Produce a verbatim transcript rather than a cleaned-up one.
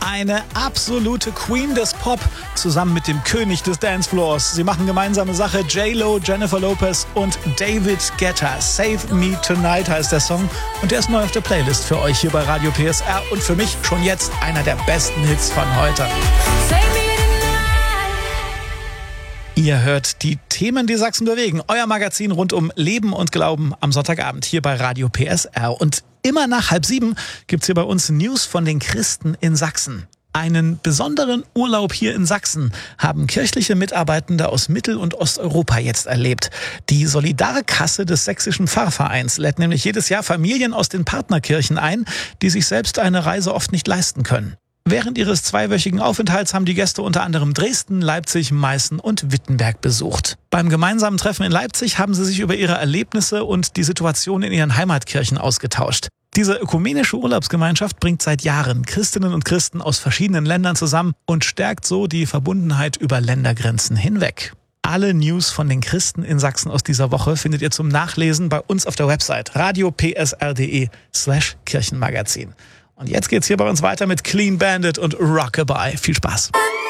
Eine absolute Queen des Pop zusammen mit dem König des Dancefloors. Sie machen gemeinsame Sache. J-Lo, Jennifer Lopez und David Guetta. Save Me Tonight heißt der Song. Und der ist neu auf der Playlist für euch hier bei Radio P S R. Und für mich schon jetzt einer der besten Hits von heute. Ihr hört die Themen, die Sachsen bewegen. Euer Magazin rund um Leben und Glauben am Sonntagabend hier bei Radio P S R. Und immer nach halb sieben gibt's hier bei uns News von den Christen in Sachsen. Einen besonderen Urlaub hier in Sachsen haben kirchliche Mitarbeitende aus Mittel- und Osteuropa jetzt erlebt. Die Solidarkasse des Sächsischen Pfarrvereins lädt nämlich jedes Jahr Familien aus den Partnerkirchen ein, die sich selbst eine Reise oft nicht leisten können. Während ihres zweiwöchigen Aufenthalts haben die Gäste unter anderem Dresden, Leipzig, Meißen und Wittenberg besucht. Beim gemeinsamen Treffen in Leipzig haben sie sich über ihre Erlebnisse und die Situation in ihren Heimatkirchen ausgetauscht. Diese ökumenische Urlaubsgemeinschaft bringt seit Jahren Christinnen und Christen aus verschiedenen Ländern zusammen und stärkt so die Verbundenheit über Ländergrenzen hinweg. Alle News von den Christen in Sachsen aus dieser Woche findet ihr zum Nachlesen bei uns auf der Website radiopsr.de slash Kirchenmagazin. Und jetzt geht's hier bei uns weiter mit Clean Bandit und Rockabye. Viel Spaß.